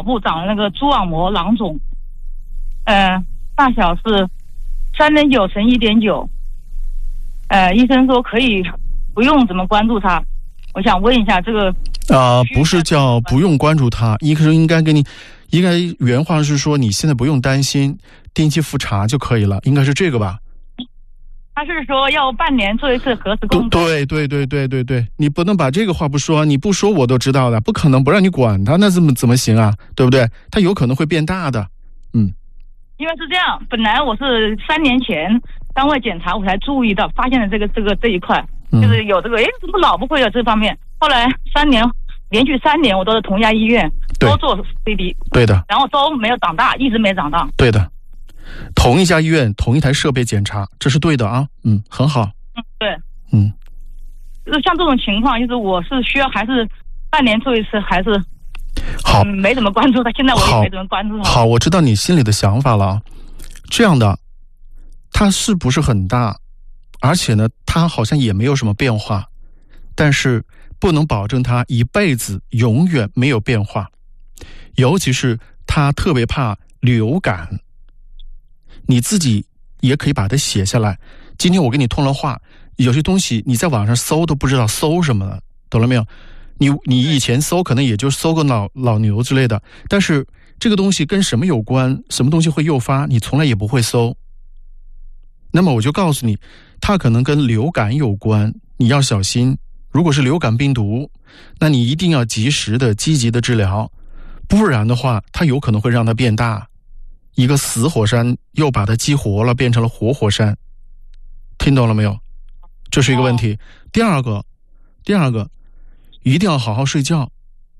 部长那个蛛网膜囊肿，大小是3.9乘1.9，医生说可以不用怎么关注它。我想问一下这个不是叫不用关注它，医生应该原话是说你现在不用担心，定期复查就可以了，应该是这个吧？ 他是说要半年做一次核磁共振。 对，你不能把这个话不说，你不说我都知道的，不可能不让你管它，那怎么行啊？对不对？它有可能会变大的。 因为是这样，本来我是3年前单位检查我才注意到，发现了这一块，就是有这个，怎么老不会有这方面？后来连续3年我都是同一家医院都做 CT， 对的， 然后都没有长大，一直没长大。 对的，同一家医院同一台设备检查，这是对的啊，很好。 对，就是像这种情况，就是我是需要还是半年做一次，还是好， 没怎么关注他，现在我也没怎么关注他。 好，我知道你心里的想法了。这样的，它是不是很大？而且呢，它好像也没有什么变化，但是不能保证它一辈子永远没有变化。尤其是他特别怕流感，你自己也可以把它写下来。今天我跟你通了话，有些东西你在网上搜都不知道搜什么了，懂了没有？你以前搜可能也就搜个老牛之类的，但是这个东西跟什么有关，什么东西会诱发，你从来也不会搜。那么我就告诉你，它可能跟流感有关，你要小心。如果是流感病毒，那你一定要及时的积极的治疗，不然的话它有可能会让它变大，一个死火山又把它激活了，变成了活火山。听懂了没有？这是一个问题。第二个一定要好好睡觉。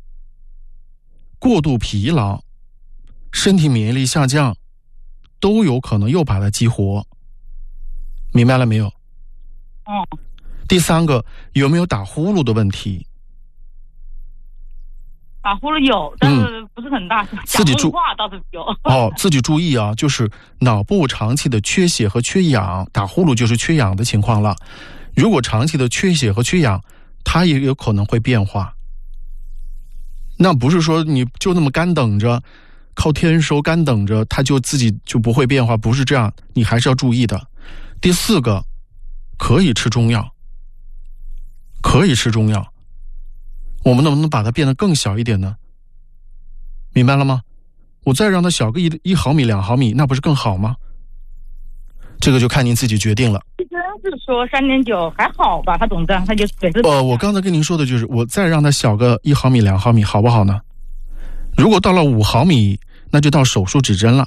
过度疲劳，身体免疫力下降，都有可能又把它激活。明白了没有？第三个，有没有打呼噜的问题？ 打呼噜有，但是不是很大， 自己注话倒是有。 自己注意啊，就是脑部长期的缺血和缺氧，打呼噜就是缺氧的情况了。如果长期的缺血和缺氧，它也有可能会变化。那不是说你就那么干等着，靠天收干等着，它就自己就不会变化，不是这样，你还是要注意的。第四个，可以吃中药，我们能不能把它变得更小一点呢？明白了吗？我再让它小个1毫米2毫米，那不是更好吗？这个就看您自己决定了。 医生是说3.9还好吧，他总这样，他就每次我刚才跟您说的就是我再让它小个1毫米2毫米好不好呢？如果到了5毫米，那就到手术指针了。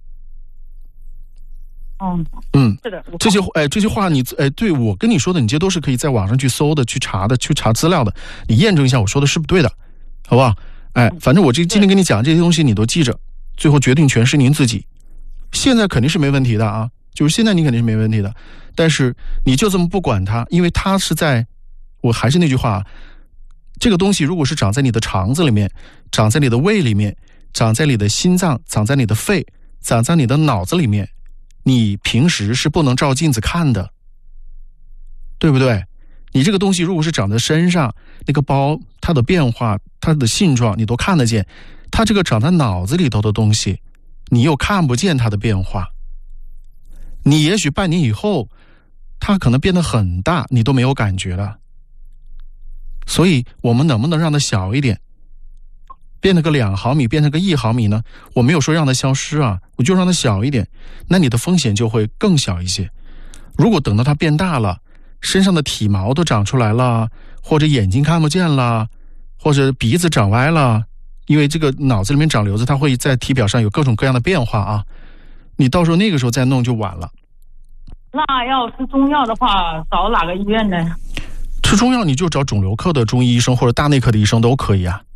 是的， 这些话你对我跟你说的，你这都是可以在网上去搜的，去查资料的，你验证一下我说的是不是对的，好不好？反正我今天跟你讲这些东西你都记着，最后决定权是您自己。现在肯定是没问题的啊，就是现在你肯定是没问题的，但是你就这么不管它，因为它是我还是那句话，这个东西如果是长在你的肠子里面，长在你的胃里面，长在你的心脏，长在你的肺，长在你的脑子里面，你平时是不能照镜子看的，对不对？你这个东西如果是长在身上，那个包它的变化，它的性状你都看得见，它这个长在脑子里头的东西你又看不见它的变化，你也许半年以后它可能变得很大，你都没有感觉了。所以我们能不能让它小一点，变成个2毫米，变成个1毫米呢？我没有说让它消失啊，我就让它小一点，那你的风险就会更小一些。如果等到它变大了，身上的体毛都长出来了，或者眼睛看不见了，或者鼻子长歪了，因为这个脑子里面长瘤子，它会在体表上有各种各样的变化啊，你到时候那个时候再弄就晚了。 那要吃中药的话，找哪个医院呢？ 吃中药你就找肿瘤科的中医医生或者大内科的医生都可以啊。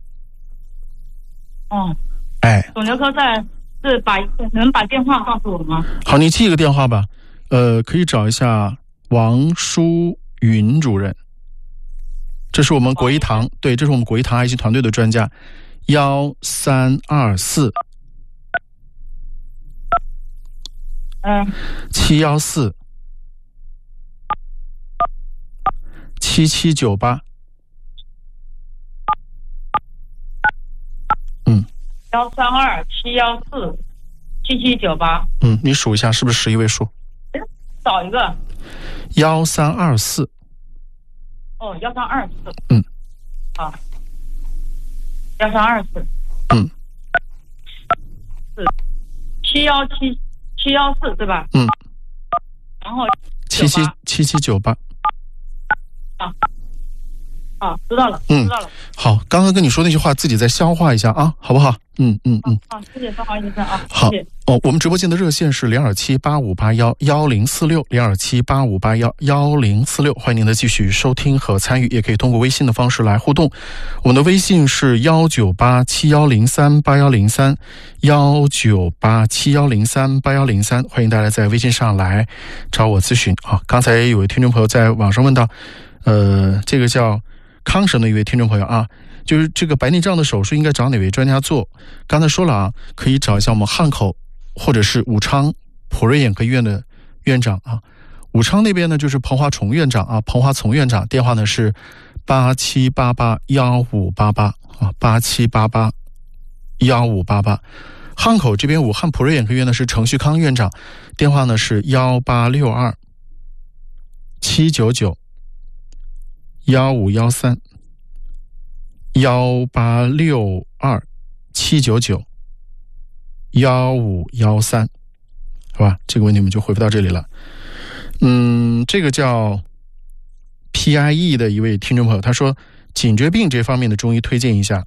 肿瘤科能把电话告诉我吗？ 好，你记一个电话吧。可以找一下王淑云主任，这是我们国医堂，对，这是我们国医堂癌系团队的专家。1324 714 7798。 132-714-7798。 你数一下是不是11位数？ 少一个。 1324。 哦，1324。好，1324。714对吧？然后 7798。 知道了，知道了。 好，刚刚跟你说那句话，自己再消化一下啊，好不好？ 好，谢谢芳华医生啊。 好，我们直播间的热线是0278581046，0278581046，欢迎您的继续收听和参与，也可以通过微信的方式来互动。我们的微信是19871038103，19871038103，欢迎大家在微信上来找我咨询啊。刚才有位听众朋友在网上问到，这个叫康省的一位听众朋友啊，就是这个白内障的手术应该找哪位专家做？刚才说了啊，可以找一下我们汉口或者是武昌普瑞眼科医院的院长啊。武昌那边呢就是彭华崇院长啊，彭华从院长，电话呢是87881588啊，87881588。汉口这边武汉普瑞眼科医院呢是程旭康院长，电话呢是18627991513，18627991513，好吧，这个问题我们就回复到这里了。这个叫 PIE 的一位听众朋友，他说颈椎病这方面的中医推荐一下。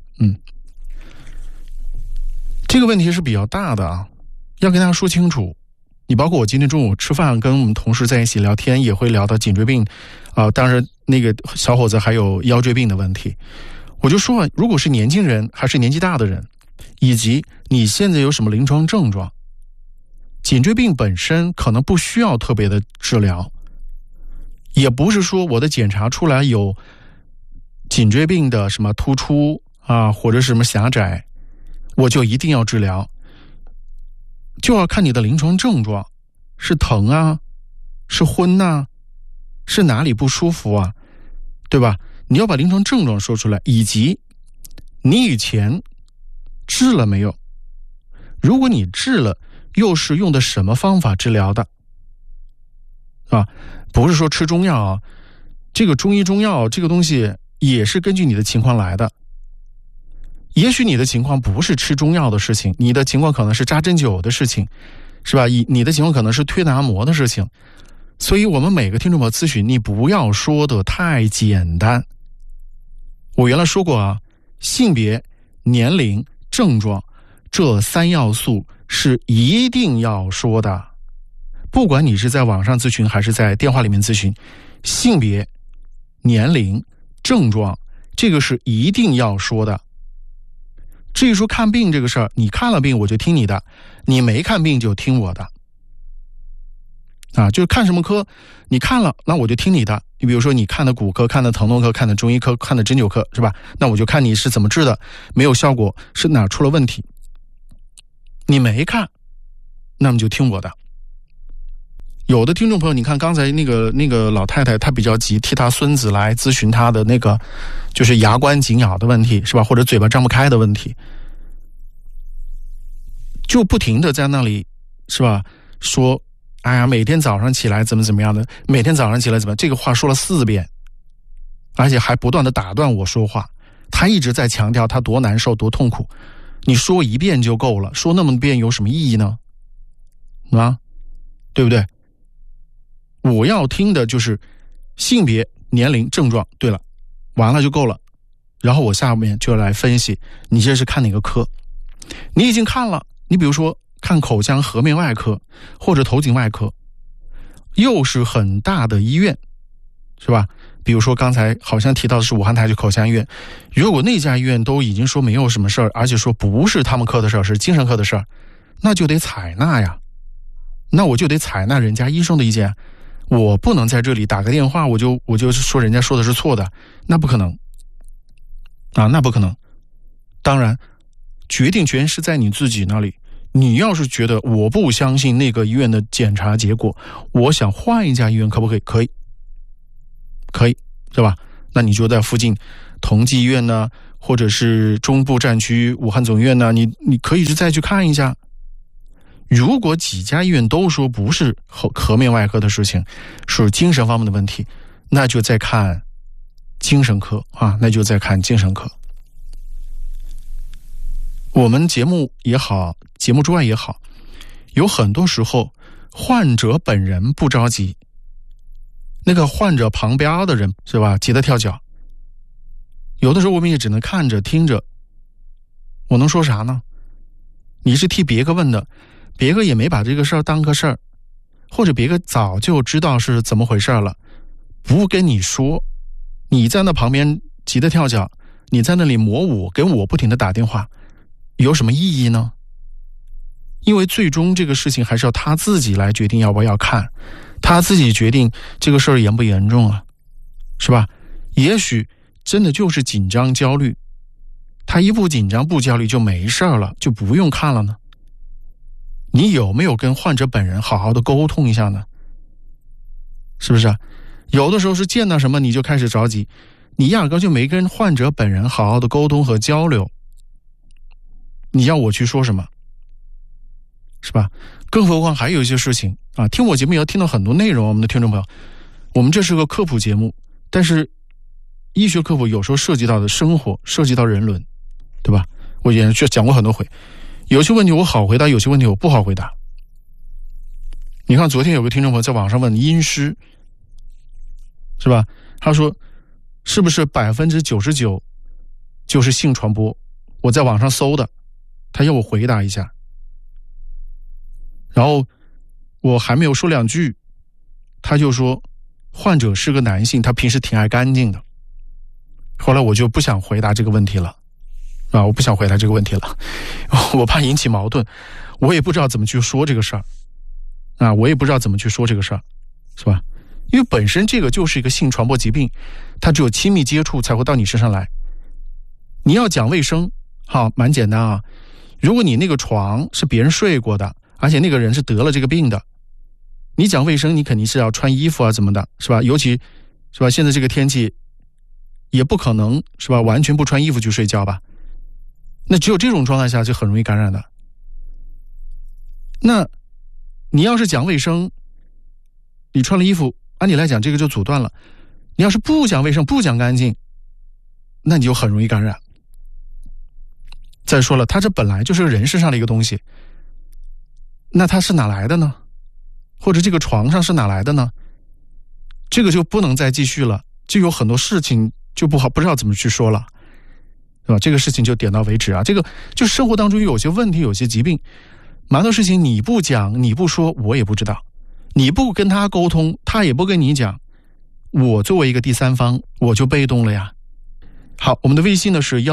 这个问题是比较大的啊，要跟大家说清楚。你包括我今天中午吃饭跟我们同事在一起聊天，也会聊到颈椎病啊，当然那个小伙子还有腰椎病的问题。我就说，如果是年轻人还是年纪大的人，以及你现在有什么临床症状，颈椎病本身可能不需要特别的治疗，也不是说我的检查出来有颈椎病的什么突出啊，或者什么狭窄，我就一定要治疗。就要看你的临床症状，是疼啊，是昏啊，是哪里不舒服啊，对吧？你要把临床症状说出来，以及你以前治了没有？如果你治了，又是用的什么方法治疗的？啊，不是说吃中药啊，这个中医中药这个东西也是根据你的情况来的。也许你的情况不是吃中药的事情，你的情况可能是扎针灸的事情，是吧？你的情况可能是推拿膜的事情。所以我们每个听众朋友咨询，你不要说的太简单。我原来说过啊，性别、年龄、症状这3要素是一定要说的。不管你是在网上咨询还是在电话里面咨询，性别、年龄、症状这个是一定要说的。至于说看病这个事儿，你看了病我就听你的，你没看病就听我的啊，就是看什么科你看了，那我就听你的。你比如说你看的骨科，看的疼痛科，看的中医科，看的针灸科，是吧？那我就看你是怎么治的，没有效果是哪出了问题。你没看，那么就听我的。有的听众朋友，你看刚才那个老太太，她比较急，替她孙子来咨询她的那个就是牙关紧咬的问题，是吧？或者嘴巴张不开的问题，就不停的在那里，是吧？说，哎呀，每天早上起来怎么样的，每天早上起来怎么，这个话说了4遍，而且还不断的打断我说话，她一直在强调她多难受多痛苦，你说1遍就够了，说那么多遍有什么意义呢？啊，对不对？我要听的就是性别、年龄、症状，对了，完了就够了。然后我下面就来分析你这是看哪个科。你已经看了，你比如说看口腔颌面外科或者头颈外科，又是很大的医院，是吧？比如说刚才好像提到的是武汉台区口腔医院，如果那家医院都已经说没有什么事儿，而且说不是他们科的事儿，是精神科的事儿，那就得采纳呀，那我就得采纳人家医生的意见。我不能在这里打个电话我就说人家说的是错的，那不可能啊，那不可能。当然决定权是在你自己那里，你要是觉得我不相信那个医院的检查结果，我想换一家医院，可不可以？可以，是吧？那你就在附近同济医院呢， 或者是中部战区武汉总院呢，你可以再去看一下。如果几家医院都说不是颌面外科的事情，是精神方面的问题，那就再看精神科啊，那就再看精神科。我们节目也好，节目之外也好，有很多时候患者本人不着急，那个患者旁边的人是吧，急得跳脚。有的时候我们也只能看着听着，我能说啥呢？你是替别个问的，别个也没把这个事儿当个事儿，或者别个早就知道是怎么回事了，不跟你说，你在那旁边急得跳脚，你在那里磨我，给我不停的打电话，有什么意义呢？因为最终这个事情还是要他自己来决定要不要看，他自己决定这个事儿严不严重啊，是吧？也许真的就是紧张焦虑，他一不紧张不焦虑就没事了，就不用看了呢。你有没有跟患者本人好好的沟通一下呢？是不是啊？有的时候是见到什么你就开始着急，你压根就没跟患者本人好好的沟通和交流，你要我去说什么？是吧？更何况还有一些事情啊，听我节目也要听到很多内容，我们的听众朋友，我们这是个科普节目，但是医学科普有时候涉及到的生活，涉及到人伦，对吧？我也讲过很多回，有些问题我好回答，有些问题我不好回答。你看昨天有个听众朋友在网上问阴湿，是吧？他说是不是99%就是性传播？我在网上搜的，他要我回答一下。然后我还没有说两句，他就说患者是个男性，他平时挺爱干净的。后来我就不想回答这个问题了啊，我不想回答这个问题了，我怕引起矛盾，我也不知道怎么去说这个事儿啊，我也不知道怎么去说这个事儿，是吧？因为本身这个就是一个性传播疾病，它只有亲密接触才会到你身上来。你要讲卫生，好，蛮简单啊。如果你那个床是别人睡过的，而且那个人是得了这个病的，你讲卫生，你肯定是要穿衣服啊，怎么的，是吧？尤其是吧，现在这个天气也不可能是吧，完全不穿衣服去睡觉吧？那只有这种状态下就很容易感染的。那你要是讲卫生，你穿了衣服，按理来讲这个就阻断了。你要是不讲卫生，不讲干净，那你就很容易感染。再说了，它这本来就是人身上的一个东西，那它是哪来的呢？或者这个床上是哪来的呢？这个就不能再继续了，就有很多事情就不知道怎么去说了，是吧？这个事情就点到为止啊。这个就是生活当中有些问题，有些疾病，蛮多事情你不讲，你不说，我也不知道。你不跟他沟通，他也不跟你讲，我作为一个第三方，我就被动了呀。好，我们的微信呢是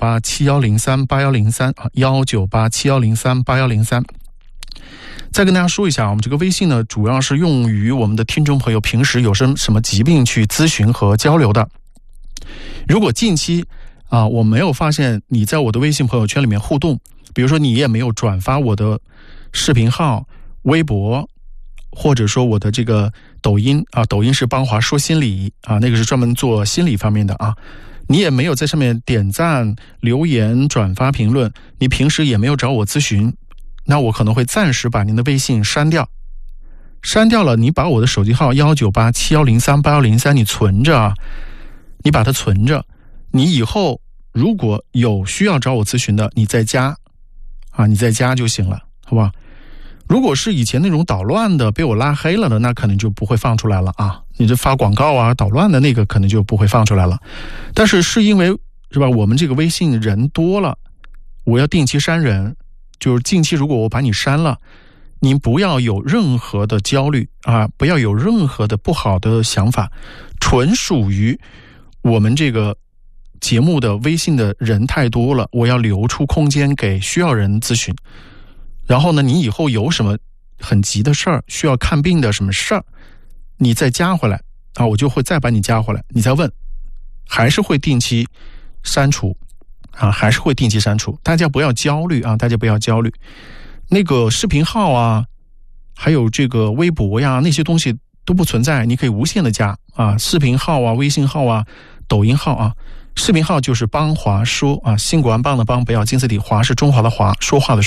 19871038103啊，19871038103。再跟大家说一下，我们这个微信呢，主要是用于我们的听众朋友平时有什么疾病去咨询和交流的。如果近期啊，我没有发现你在我的微信朋友圈里面互动，比如说你也没有转发我的视频号、微博，或者说我的这个抖音啊，抖音是邦华说心理啊，那个是专门做心理方面的啊。你也没有在上面点赞、留言、转发、评论，你平时也没有找我咨询，那我可能会暂时把您的微信删掉。删掉了，你把我的手机号19871038103你存着啊，你把它存着。你以后如果有需要找我咨询的，你再加啊，你再加就行了，好不好？如果是以前那种捣乱的被我拉黑了的，那可能就不会放出来了啊。你这发广告啊、捣乱的那个可能就不会放出来了。但是因为是吧，我们这个微信人多了，我要定期删人，就是近期如果我把你删了，您不要有任何的焦虑啊，不要有任何的不好的想法，纯属于我们这个节目的微信的人太多了，我要留出空间给需要人咨询。然后呢，你以后有什么很急的事儿，需要看病的什么事儿，你再加回来啊，我就会再把你加回来，你再问，还是会定期删除啊，还是会定期删除。大家不要焦虑啊，大家不要焦虑。那个视频号啊，还有这个微博呀，那些东西都不存在，你可以无限的加啊，视频号啊、微信号啊、抖音号啊， 视频号就是帮华说啊，新国安帮的帮，不要金字体，华是中华的华，说话的说。